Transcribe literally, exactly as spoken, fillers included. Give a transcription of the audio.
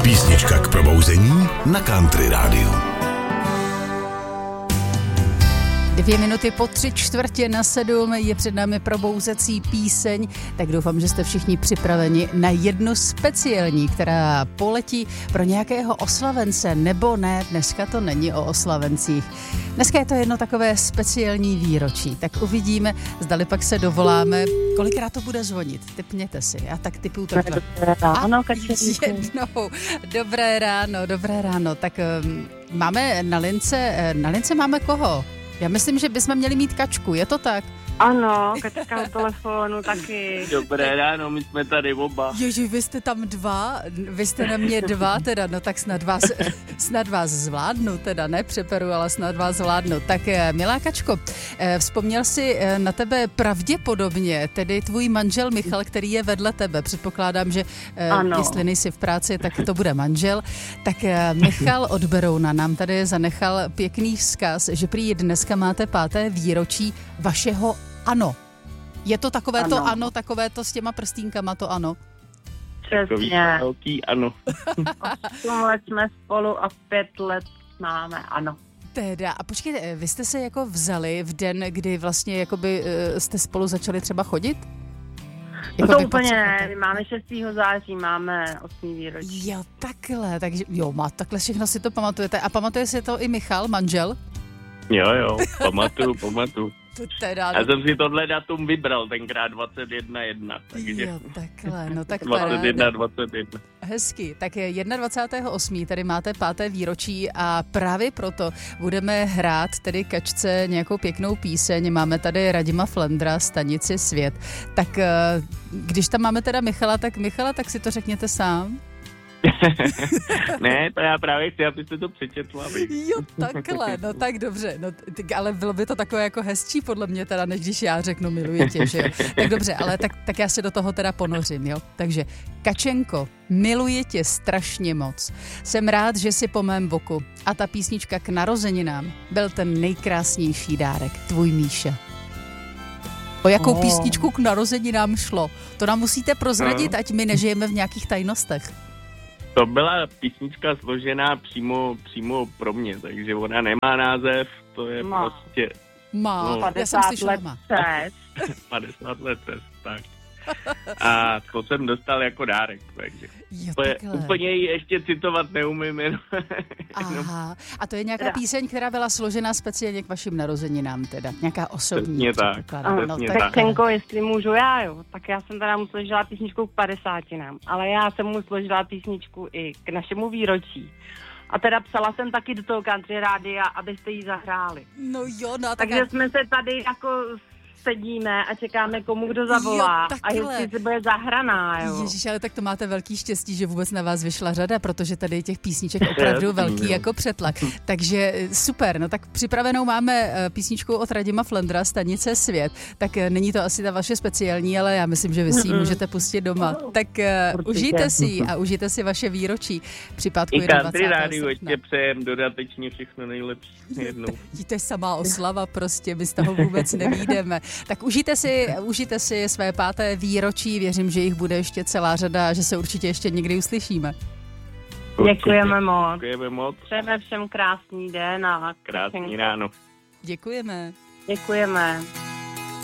Písnička k probouzení na Country Rádiu. Dvě minuty po tři čtvrtě na sedm je před námi probouzecí píseň, tak doufám, že jste všichni připraveni na jednu speciální, která poletí pro nějakého oslavence, nebo ne, dneska to není o oslavencích. Dneska je to jedno takové speciální výročí, tak uvidíme, zdali pak se dovoláme, kolikrát to bude zvonit. Tipněte si, já tak tipuju takhle. Ano, jednou. Dobré ráno, dobré ráno, tak um, máme na lince, na lince máme koho? Já myslím, že bychom měli mít Kačku, je to tak? Ano, Kačka na telefonu taky. Dobré ráno, my jsme tady oba. Ježi, vy jste tam dva, vy jste na mě dva teda, no tak snad vás, snad vás zvládnu teda, ne přeperu, ale snad vás zvládnu. Tak milá Kačko, vzpomněl si na tebe pravděpodobně, tedy tvůj manžel Michal, který je vedle tebe. Předpokládám, že ano. Jestli nejsi v práci, tak to bude manžel. Tak Michal od Berouna nám tady zanechal pěkný vzkaz, že prý dneska máte páté výročí vašeho ano. Je to takové ano. to ano, takové to s těma prstínkama, to ano? Přesně. Velký ano. osm let jsme spolu a pět let máme ano. Teda, a počkejte, vy jste se jako vzali v den, kdy vlastně jakoby jste spolu začali třeba chodit? No to úplně ne, my máme šestého září, máme osmý výročí. Jo, takhle, takže jo, má, takhle všechno si to pamatujete. A pamatuje si to i Michal, manžel? Jo, jo, pamatuju, pamatuju. Teda, já jsem si tohle datum vybral tenkrát dvacet jedna jedna. Takže jo, takhle, no tak dvacet jedna dvacet jedna. Hezky, tak je dvacátého prvního osmého tady máte páté výročí a právě proto budeme hrát tedy Kačce nějakou pěknou píseň. Máme tady Radima Flendra, Stanici Svět. Tak když tam máme teda Michala, tak Michala, tak si to řekněte sám. Ne, to já právě chci, abyste to přečetla. Jo, takhle, no tak dobře, no, tak, ale bylo by to takové jako hezčí podle mě teda, než když já řeknu miluji tě, že jo. Tak dobře, ale tak, tak já se do toho teda ponořím, jo. Takže Kačenko, miluji tě strašně moc. Jsem rád, že jsi po mém boku a ta písnička k narozeninám byl ten nejkrásnější dárek, tvůj Míša. O jakou oh. písničku k narozeninám šlo? To nám musíte prozradit, no. Ať my nežijeme v nějakých tajnostech. To byla písnička složená přímo, přímo pro mě, takže ona nemá název, to je má. prostě... Má, no, já jsem slyšela má. padesát let cest, tak. A to jsem dostal jako dárek, takže jo, to je, úplně ji ještě citovat neumím. Jenom. Aha, a to je nějaká píseň, která byla složena speciálně k vašim narozeninám teda, nějaká osobní. Přesně tak. No, tak Cenko, jestli můžu já, jo, tak já jsem teda mu složila písničku k padesátinám, ale já jsem mu složila písničku i k našemu výročí. A teda psala jsem taky do toho Country Rádia, abyste ji zahráli. No jo, no. Takže tak... jsme se tady jako sedíme a čekáme, komu kdo zavolá jo, a jestli se bude zahraná, jo. Ježiš, ale tak to máte velký štěstí, že vůbec na vás vyšla řada, protože tady je těch písniček opravdu velký jako přetlak. Takže super, no tak připravenou máme písničku od Radima Flendra, Stanice Svět. Tak není to asi ta vaše speciální, ale já myslím, že vy si ji můžete pustit doma. Tak určitě. Užijte si ji a užijte si vaše výročí. Připátku I Country Rádiu ještě přejem dodatečně všechno nejlepší jednou. To je samá oslava prostě, my z toho vůbec nevídeme. Tak užijte si, užijte si své páté výročí, věřím, že jich bude ještě celá řada a že se určitě ještě někdy uslyšíme. Děkujeme moc. Děkujeme moc. Přejeme všem krásný den a krásný ráno. Děkujeme. Děkujeme.